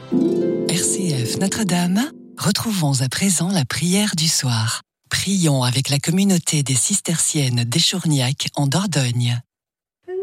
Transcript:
RCF Notre-Dame, retrouvons à présent la prière du soir. Prions avec la communauté des cisterciennes d'Échourgnac en Dordogne.